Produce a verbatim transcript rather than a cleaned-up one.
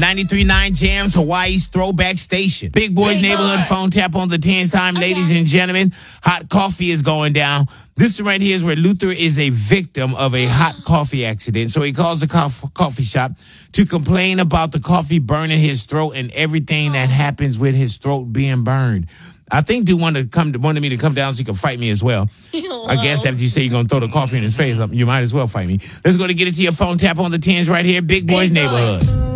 ninety-three point nine Jams, Hawaii's throwback station. Big Boy's Big Neighborhood Boy. phone tap on the tens time. Ladies and gentlemen, hot coffee is going down. This right here is where Luther is a victim of a hot coffee accident. So he calls the cof- coffee shop to complain about the coffee burning his throat and everything that happens with his throat being burned. I think dude wanted to come wanted me to come down so he could fight me as well. I guess after you say you're gonna throw the coffee in his face, you might as well fight me. Let's go to get it to your phone tap on the tens right here. Big Boy's Big Boy. Neighborhood.